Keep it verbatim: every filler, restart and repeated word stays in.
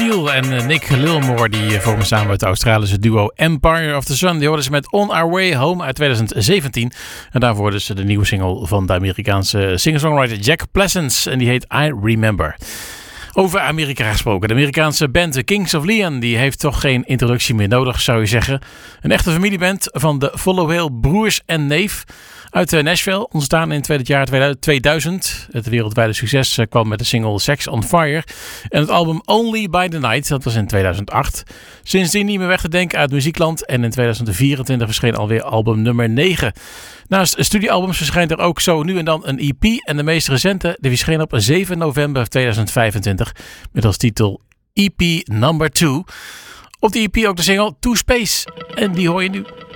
Steele en Nick Lilmore die vormen samen het Australische duo Empire of the Sun. Die hoorden ze met On Our Way Home uit twintig zeventien. En daarvoor dus de nieuwe single van de Amerikaanse singer-songwriter Jack Pleasance. En die heet I Remember. Over Amerika gesproken. De Amerikaanse band The Kings of Leon die heeft toch geen introductie meer nodig, zou je zeggen. Een echte familieband van de Followill broers en neef uit Nashville. Ontstaan in het jaar tweeduizend. Het wereldwijde succes kwam met de single Sex on Fire. En het album Only by the Night, dat was in tweeduizend acht. Sindsdien niet meer weg te denken uit muziekland. En in tweeduizend vierentwintig verscheen alweer album nummer negen. Naast studioalbums verschijnt er ook zo nu en dan een E P. En de meest recente die verscheen op zeven november tweeduizend vijfentwintig. Met als titel E P number two. Op die E P ook de single To Space. En die hoor je nu.